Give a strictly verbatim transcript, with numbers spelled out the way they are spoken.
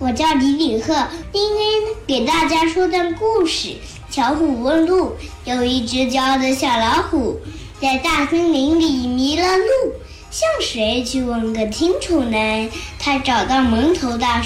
我叫李李贺，今天给大家说段故事。巧虎问路，有一只骄傲的小老虎，在大森林里迷了路，向谁去问个清楚呢？他找到蒙头大叔